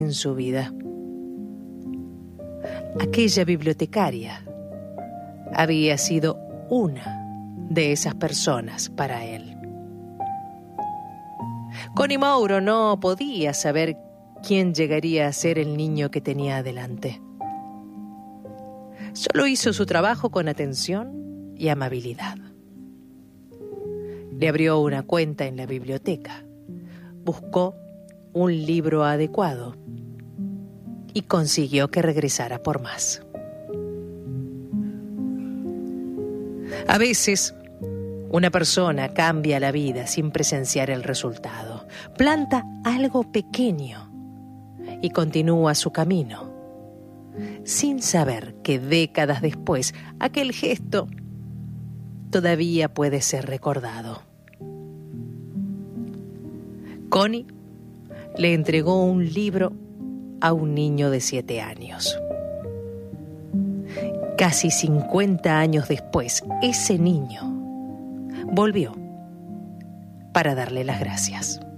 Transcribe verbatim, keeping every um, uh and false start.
en su vida. Aquella bibliotecaria había sido una de esas personas para él. Connie Mauro no podía saber quién llegaría a ser el niño que tenía adelante. Solo hizo su trabajo con atención y amabilidad. Le abrió una cuenta en la biblioteca, buscó un libro adecuado y consiguió que regresara por más. A veces, una persona cambia la vida sin presenciar el resultado. Planta algo pequeño y continúa su camino, sin saber que décadas después aquel gesto todavía puede ser recordado. Connie le entregó un libro a un niño de siete años. Casi cincuenta años después, ese niño volvió para darle las gracias.